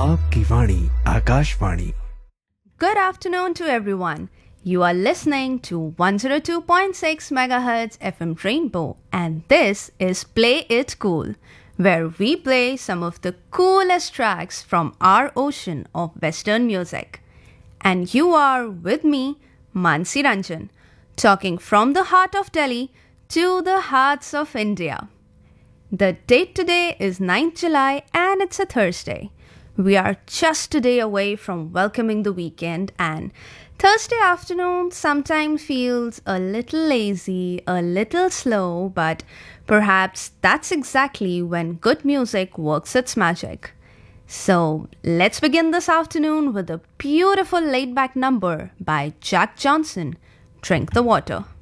आपकी वाणी Akashvani. Good afternoon to everyone. You are listening to 102.6 MHz FM Rainbow, and this is Play It Cool, where we play some of the coolest tracks from our ocean of Western music. And you are with me, Mansi Ranjan, talking from the heart of Delhi to the hearts of India. The date today is 9th July and it's a Thursday. We are just a day away from welcoming the weekend, and Thursday afternoon sometimes feels a little lazy, a little slow, but perhaps that's exactly when good music works its magic. So let's begin this afternoon with a beautiful laid back number by Jack Johnson, Drink the Water.